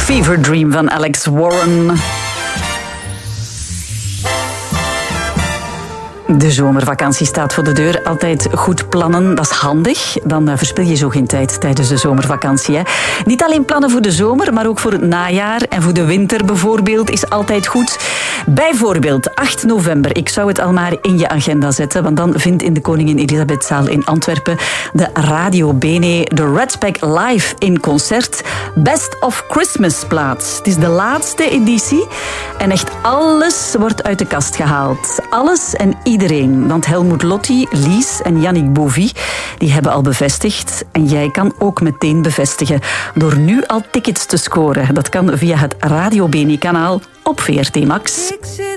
Fever Dream van Alex Warren. De zomervakantie staat voor de deur. Altijd goed plannen, dat is handig. Dan verspil je zo geen tijd tijdens de zomervakantie. Hè? Niet alleen plannen voor de zomer, maar ook voor het najaar. En voor de winter bijvoorbeeld is altijd goed. Bijvoorbeeld 8 november. Ik zou het al maar in je agenda zetten. Want dan vindt in de Koningin Elisabethzaal in Antwerpen de Radio Bene de Red Pack live in concert Best of Christmas plaats. Het is de laatste editie. En echt alles wordt uit de kast gehaald. Alles en iedereen. Want Helmut Lotti, Lies en Yannick Bovy, die hebben al bevestigd. En jij kan ook meteen bevestigen door nu al tickets te scoren. Dat kan via het Radio Bene kanaal op VRT Max.